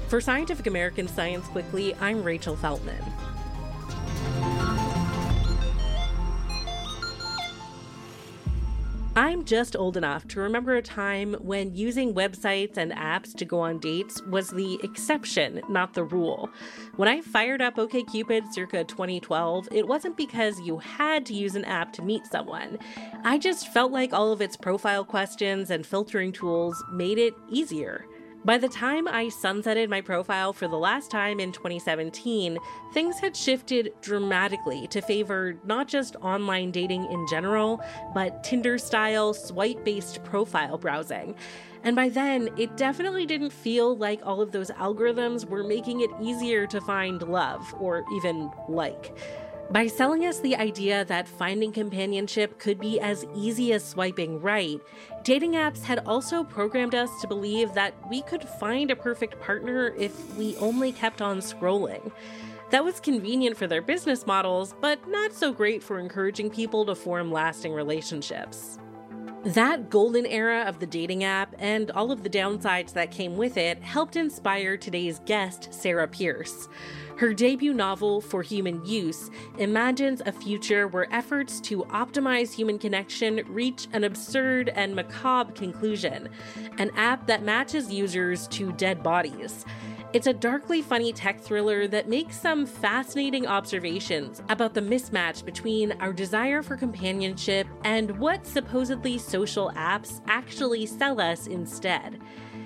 For Scientific American Science Quickly, I'm Rachel Feltman. I'm just old enough to remember a time when using websites and apps to go on dates was the exception, not the rule. When I fired up OkCupid circa 2012, it wasn't because you had to use an app to meet someone. I just felt like all of its profile questions and filtering tools made it easier. By the time I sunsetted my profile for the last time in 2017, things had shifted dramatically to favor not just online dating in general, but Tinder-style, swipe-based profile browsing. And by then, it definitely didn't feel like all of those algorithms were making it easier to find love, or even like. By selling us the idea that finding companionship could be as easy as swiping right, dating apps had also programmed us to believe that we could find a perfect partner if we only kept on scrolling. That was convenient for their business models, but not so great for encouraging people to form lasting relationships. That golden era of the dating app and all of the downsides that came with it helped inspire today's guest, Sarah Pearse. Her debut novel, For Human Use, imagines a future where efforts to optimize human connection reach an absurd and macabre conclusion, an app that matches users to dead bodies. It's a darkly funny tech thriller that makes some fascinating observations about the mismatch between our desire for companionship and what supposedly social apps actually sell us instead.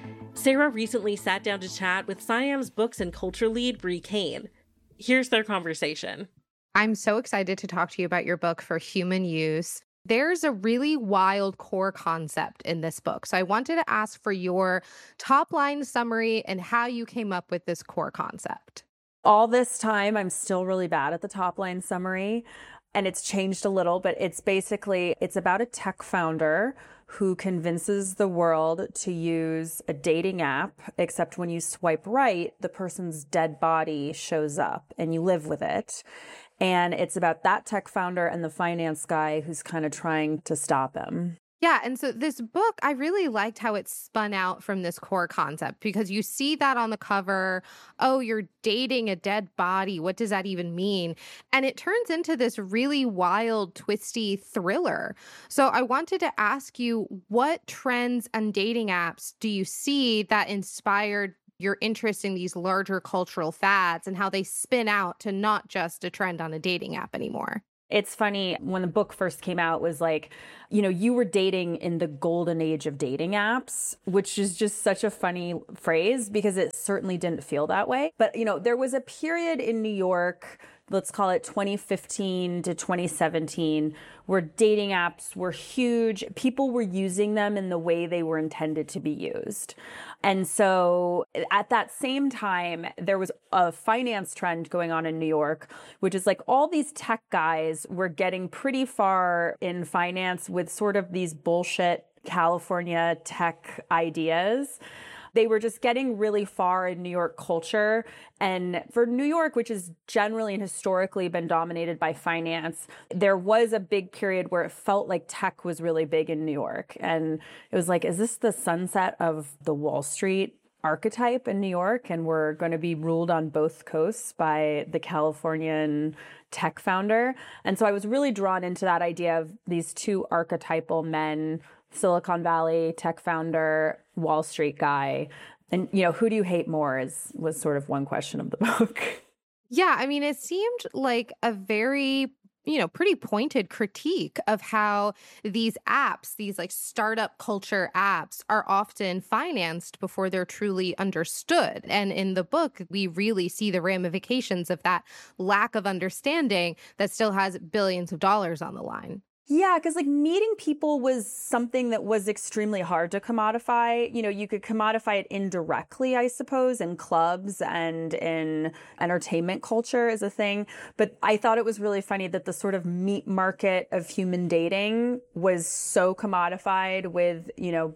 Sarah recently sat down to chat with SciAm's books and culture lead, Bree Kane. Here's their conversation. I'm so excited to talk to you about your book, For Human Use. There's a really wild core concept in this book. So I wanted to ask for your top line summary and how you came up with this core concept. All this time, I'm still really bad at the top line summary, and it's changed a little, but it's about a tech founder who convinces the world to use a dating app, except when you swipe right, the person's dead body shows up and you live with it. And it's about that tech founder and the finance guy who's kind of trying to stop him. Yeah. And so this book, I really liked how it spun out from this core concept, because you see that on the cover. Oh, you're dating a dead body. What does that even mean? And it turns into this really wild, twisty thriller. So I wanted to ask you, what trends and dating apps do you see that inspired your interest in these larger cultural fads and how they spin out to not just a trend on a dating app anymore? It's funny, when the book first came out, it was like, you were dating in the golden age of dating apps, which is just such a funny phrase because it certainly didn't feel that way. But, there was a period in New York, let's call it 2015 to 2017, where dating apps were huge. People were using them in the way they were intended to be used. And so at that same time, there was a finance trend going on in New York, which is like all these tech guys were getting pretty far in finance with sort of these bullshit California tech ideas. They were just getting really far in New York culture. And for New York, which has generally and historically been dominated by finance, there was a big period where it felt like tech was really big in New York. And it was like, is this the sunset of the Wall Street archetype in New York? And we're going to be ruled on both coasts by the Californian tech founder. And so I was really drawn into that idea of these two archetypal men, Silicon Valley tech founder, Wall Street guy. And, who do you hate more was sort of one question of the book. Yeah, I mean, it seemed like a very, pretty pointed critique of how these apps, these like startup culture apps, are often financed before they're truly understood. And in the book, we really see the ramifications of that lack of understanding that still has billions of dollars on the line. Yeah, because meeting people was something that was extremely hard to commodify. You could commodify it indirectly, I suppose, in clubs and in entertainment culture as a thing. But I thought it was really funny that the sort of meat market of human dating was so commodified with,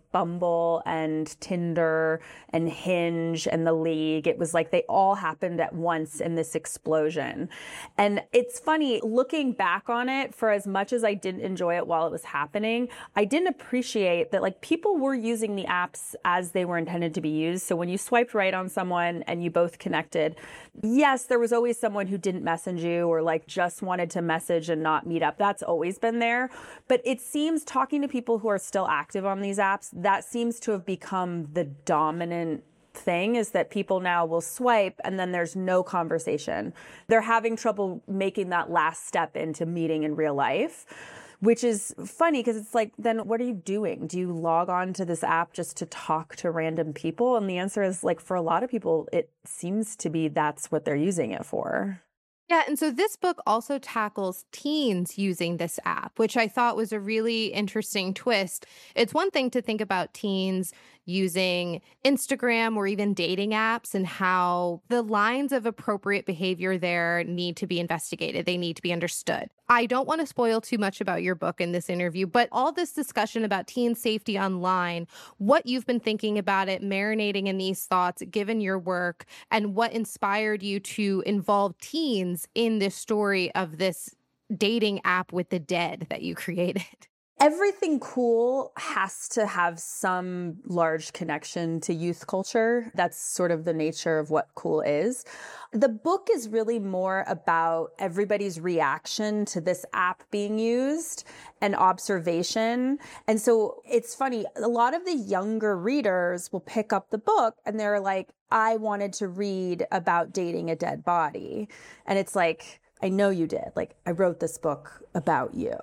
Bumble and Tinder and Hinge and The League. It was like they all happened at once in this explosion. And it's funny, looking back on it, for as much as I didn't enjoy it while it was happening. I didn't appreciate that like people were using the apps as they were intended to be used. So when you swiped right on someone and you both connected, yes, there was always someone who didn't message you or like just wanted to message and not meet up. That's always been there. But it seems talking to people who are still active on these apps, that seems to have become the dominant thing, is that people now will swipe and then there's no conversation. They're having trouble making that last step into meeting in real life, which is funny because it's like, then what are you doing? Do you log on to this app just to talk to random people? And the answer is like, for a lot of people, it seems to be that's what they're using it for. Yeah, and so this book also tackles teens using this app, which I thought was a really interesting twist. It's one thing to think about teens using Instagram or even dating apps and how the lines of appropriate behavior there need to be investigated. They need to be understood. I don't want to spoil too much about your book in this interview, but all this discussion about teen safety online, what you've been thinking about it, marinating in these thoughts, given your work, and what inspired you to involve teens in this story of this dating app with the dead that you created. Everything cool has to have some large connection to youth culture. That's sort of the nature of what cool is. The book is really more about everybody's reaction to this app being used and observation. And so it's funny, a lot of the younger readers will pick up the book and they're like, I wanted to read about dating a dead body. And it's like, I know you did. Like, I wrote this book about you.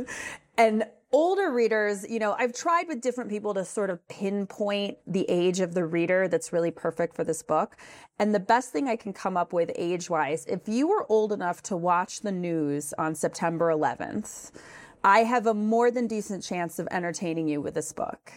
And older readers, you know, I've tried with different people to sort of pinpoint the age of the reader that's really perfect for this book. And the best thing I can come up with age-wise, if you were old enough to watch the news on September 11th, I have a more than decent chance of entertaining you with this book.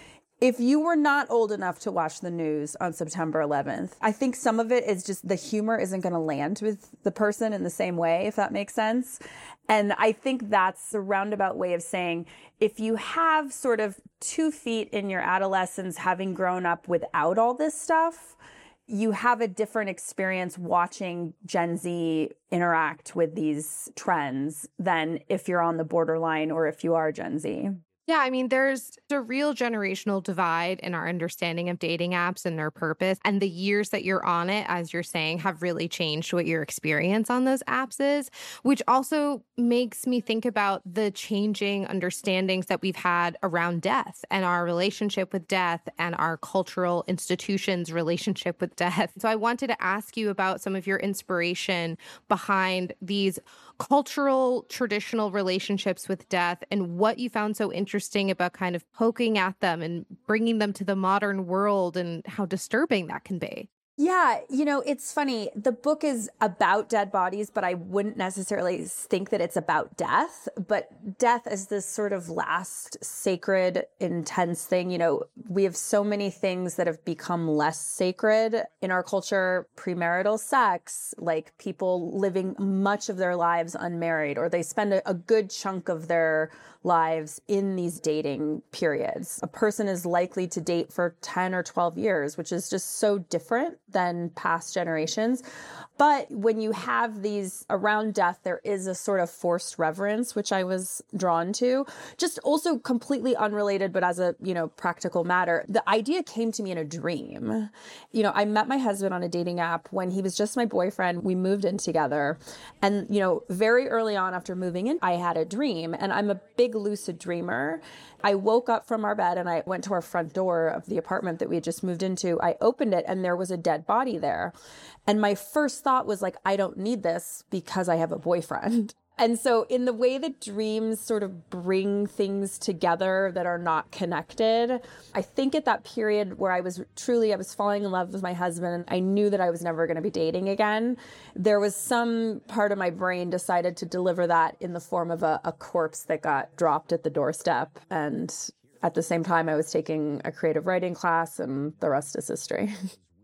If you were not old enough to watch the news on September 11th, I think some of it is just the humor isn't going to land with the person in the same way, if that makes sense. And I think that's a roundabout way of saying, if you have sort of 2 feet in your adolescence, having grown up without all this stuff, you have a different experience watching Gen Z interact with these trends than if you're on the borderline or if you are Gen Z. Yeah, I mean, there's a real generational divide in our understanding of dating apps and their purpose. And the years that you're on it, as you're saying, have really changed what your experience on those apps is, which also makes me think about the changing understandings that we've had around death and our relationship with death and our cultural institutions' relationship with death. So I wanted to ask you about some of your inspiration behind these cultural, traditional relationships with death and what you found so interesting about kind of poking at them and bringing them to the modern world and how disturbing that can be. Yeah, you know, it's funny. The book is about dead bodies, but I wouldn't necessarily think that it's about death. But death is this sort of last sacred, intense thing. You know, we have so many things that have become less sacred in our culture. Premarital sex, like people living much of their lives unmarried, or they spend a good chunk of their lives in these dating periods. A person is likely to date for 10 or 12 years, which is just so different than past generations. But when you have these around death, there is a sort of forced reverence, which I was drawn to. Just also completely unrelated, but as a, you know, practical matter, the idea came to me in a dream. You know, I met my husband on a dating app when he was just my boyfriend. We moved in together. And, you know, very early on after moving in, I had a dream, and I'm a big lucid dreamer. I woke up from our bed and I went to our front door of the apartment that we had just moved into. I opened it and there was a dead body there. And my first thought was like, I don't need this because I have a boyfriend. And so in the way that dreams sort of bring things together that are not connected, I think at that period where I was falling in love with my husband and I knew that I was never going to be dating again, there was some part of my brain decided to deliver that in the form of a corpse that got dropped at the doorstep. And at the same time, I was taking a creative writing class, and the rest is history.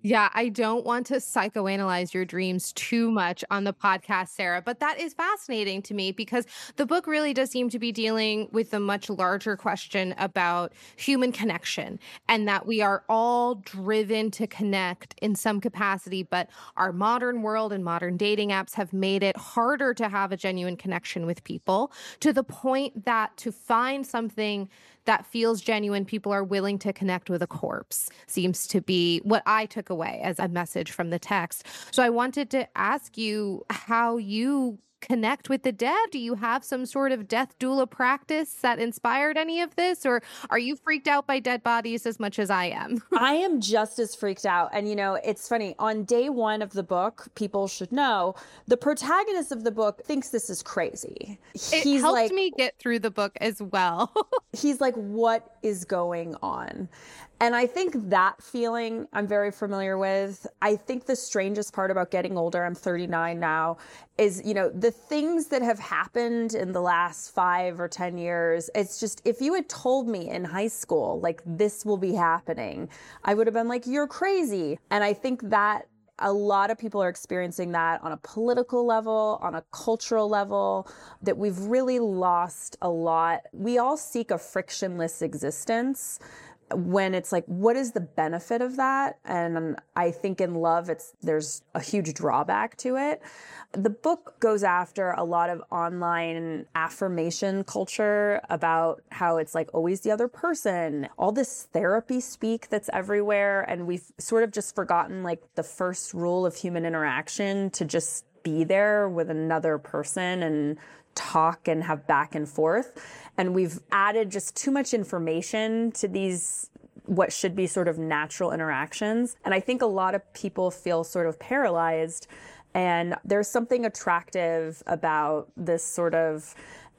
Yeah, I don't want to psychoanalyze your dreams too much on the podcast, Sarah, but that is fascinating to me because the book really does seem to be dealing with a much larger question about human connection and that we are all driven to connect in some capacity, but our modern world and modern dating apps have made it harder to have a genuine connection with people to the point that to find something that feels genuine, people are willing to connect with a corpse, seems to be what I took away as a message from the text. So I wanted to ask you how you connect with the dead. Do you have some sort of death doula practice that inspired any of this? Or are you freaked out by dead bodies as much as I am? I am just as freaked out. And, it's funny. On day one of the book, people should know, the protagonist of the book thinks this is crazy. It helped me get through the book as well. He's like, what is going on? And I think that feeling I'm very familiar with. I think the strangest part about getting older, I'm 39 now, is, the things that have happened in the last 5 or 10 years. It's just, if you had told me in high school, like, this will be happening, I would have been like, you're crazy. And I think that a lot of people are experiencing that on a political level, on a cultural level, that we've really lost a lot. We all seek a frictionless existence. When it's like, what is the benefit of that? And I think in love, there's a huge drawback to it. The book goes after a lot of online affirmation culture about how it's like always the other person, all this therapy speak that's everywhere. And we've sort of just forgotten like the first rule of human interaction, to just be there with another person and talk and have back and forth. And we've added just too much information to these, what should be sort of natural interactions. And I think a lot of people feel sort of paralyzed. And there's something attractive about this sort of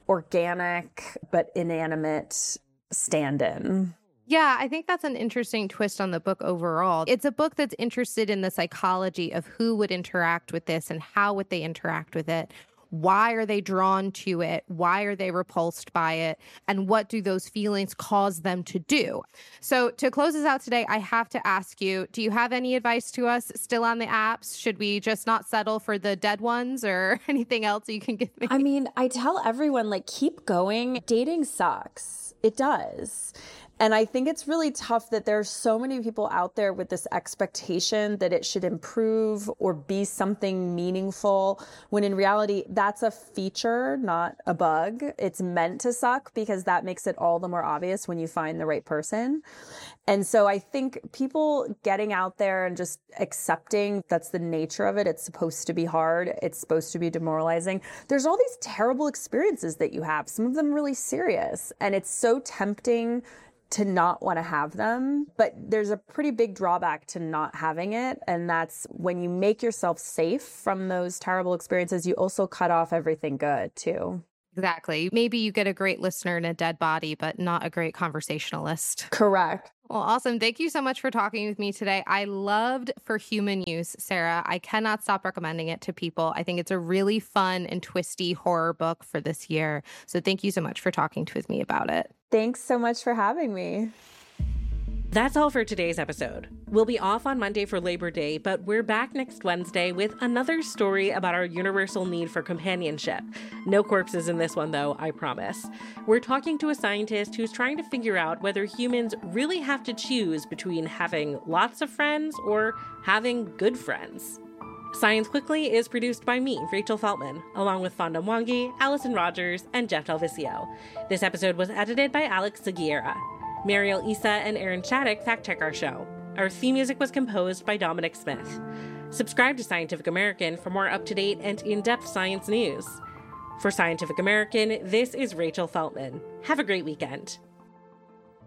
organic but inanimate stand-in. Yeah, I think that's an interesting twist on the book overall. It's a book that's interested in the psychology of who would interact with this and how would they interact with it. Why are they drawn to it? Why are they repulsed by it? And what do those feelings cause them to do? So to close us out today, I have to ask you, do you have any advice to us still on the apps? Should we just not settle for the dead ones or anything else you can give me? I mean, I tell everyone, like, keep going. Dating sucks. It does. And I think it's really tough that there's so many people out there with this expectation that it should improve or be something meaningful, when in reality, that's a feature, not a bug. It's meant to suck because that makes it all the more obvious when you find the right person. And so I think people getting out there and just accepting that's the nature of it. It's supposed to be hard. It's supposed to be demoralizing. There's all these terrible experiences that you have, some of them really serious. And it's so tempting to not want to have them. But there's a pretty big drawback to not having it. And that's when you make yourself safe from those terrible experiences, you also cut off everything good too. Exactly. Maybe you get a great listener in a dead body, but not a great conversationalist. Correct. Well, awesome. Thank you so much for talking with me today. I loved For Human Use, Sarah. I cannot stop recommending it to people. I think it's a really fun and twisty horror book for this year. So thank you so much for talking with me about it. Thanks so much for having me. That's all for today's episode. We'll be off on Monday for Labor Day, but we're back next Wednesday with another story about our universal need for companionship. No corpses in this one, though, I promise. We're talking to a scientist who's trying to figure out whether humans really have to choose between having lots of friends or having good friends. Science Quickly is produced by me, Rachel Feltman, along with Fonda Mwangi, Allison Rogers, and Jeff Delvicio. This episode was edited by Alex Zaguera. Mariel Issa and Aaron Shattuck fact-check our show. Our theme music was composed by Dominic Smith. Subscribe to Scientific American for more up-to-date and in-depth science news. For Scientific American, this is Rachel Feltman. Have a great weekend.